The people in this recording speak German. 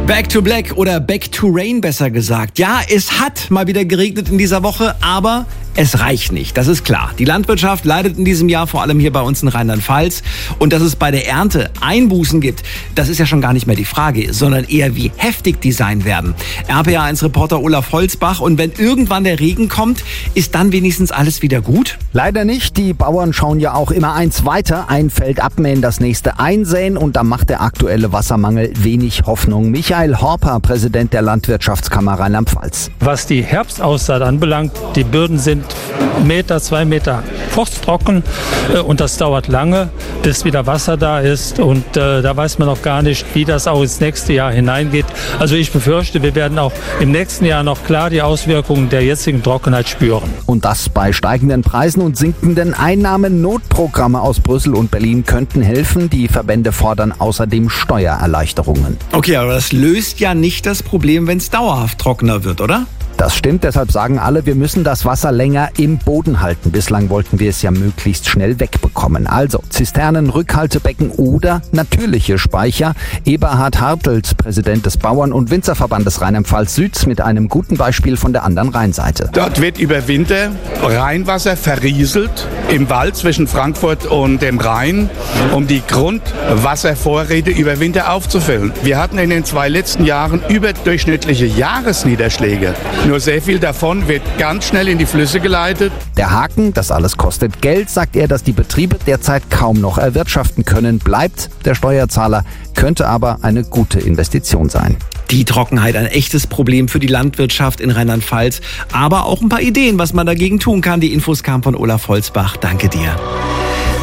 Back to Black oder Back to Rain besser gesagt. Ja, es hat mal wieder geregnet in dieser Woche, aber es reicht nicht, das ist klar. Die Landwirtschaft leidet in diesem Jahr, vor allem hier bei uns in Rheinland-Pfalz. Und dass es bei der Ernte Einbußen gibt, das ist ja schon gar nicht mehr die Frage, sondern eher wie heftig die sein werden. RPA1-Reporter Olaf Holzbach. Und wenn irgendwann der Regen kommt, ist dann wenigstens alles wieder gut? Leider nicht. Die Bauern schauen ja auch immer eins weiter. Ein Feld abmähen, das nächste einsäen. Und da macht der aktuelle Wassermangel wenig Hoffnung. Michael Horper, Präsident der Landwirtschaftskammer Rheinland-Pfalz. Was die Herbstaussaat anbelangt, die Böden sind 2 Meter furztrocken und das dauert lange, bis wieder Wasser da ist und da weiß man noch gar nicht, wie das auch ins nächste Jahr hineingeht. Also ich befürchte, wir werden auch im nächsten Jahr noch klar die Auswirkungen der jetzigen Trockenheit spüren. Und das bei steigenden Preisen und sinkenden Einnahmen. Notprogramme aus Brüssel und Berlin könnten helfen. Die Verbände fordern außerdem Steuererleichterungen. Okay, aber das löst ja nicht das Problem, wenn es dauerhaft trockener wird, oder? Das stimmt, deshalb sagen alle, wir müssen das Wasser länger im Boden halten. Bislang wollten wir es ja möglichst schnell wegbekommen. Also Zisternen, Rückhaltebecken oder natürliche Speicher. Eberhard Hartelt, Präsident des Bauern- und Winzerverbandes Rheinland-Pfalz Süd, mit einem guten Beispiel von der anderen Rheinseite. Dort wird über Winter Rheinwasser verrieselt im Wald zwischen Frankfurt und dem Rhein, um die Grundwasservorräte über Winter aufzufüllen. Wir hatten in den 2 letzten Jahren überdurchschnittliche Jahresniederschläge. Nur sehr viel davon wird ganz schnell in die Flüsse geleitet. Der Haken, das alles kostet Geld, sagt er, dass die Betriebe derzeit kaum noch erwirtschaften können. Bleibt der Steuerzahler, könnte aber eine gute Investition sein. Die Trockenheit, ein echtes Problem für die Landwirtschaft in Rheinland-Pfalz. Aber auch ein paar Ideen, was man dagegen tun kann. Die Infos kamen von Olaf Holzbach. Danke dir.